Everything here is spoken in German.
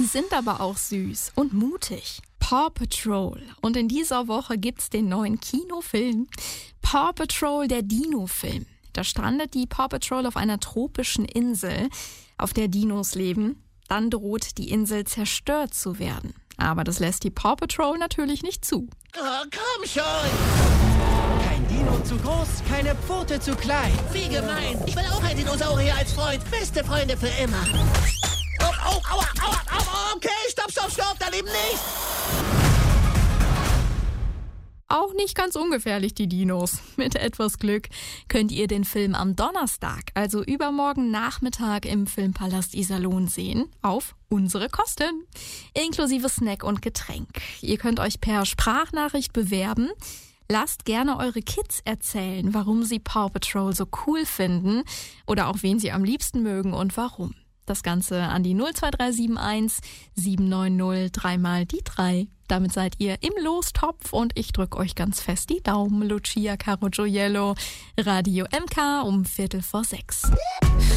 sind aber auch süß und mutig. Paw Patrol. Und in dieser Woche gibt's den neuen Kinofilm. Paw Patrol, der Dino-Film. Da strandet die Paw Patrol auf einer tropischen Insel, auf der Dinos leben. Dann droht die Insel zerstört zu werden. Aber das lässt die Paw Patrol natürlich nicht zu. Oh, komm schon! Kein Dino zu groß, keine Pfote zu klein. Wie gemein! Ich will auch ein Dinosaurier als Freund. Beste Freunde für immer. Oh, aua, aua, aua, okay, stopp, daneben nicht! Auch nicht ganz ungefährlich, die Dinos. Mit etwas Glück könnt ihr den Film am Donnerstag, also übermorgen Nachmittag im Filmpalast Iserlohn sehen, auf unsere Kosten. Inklusive Snack und Getränk. Ihr könnt euch per Sprachnachricht bewerben. Lasst gerne eure Kids erzählen, warum sie Paw Patrol so cool finden oder auch wen sie am liebsten mögen und warum. Das Ganze an die 02371 790 3 die 3. Damit seid ihr im Lostopf und ich drücke euch ganz fest die Daumen. Lucia Caro Gioiello, Radio MK um 5:45.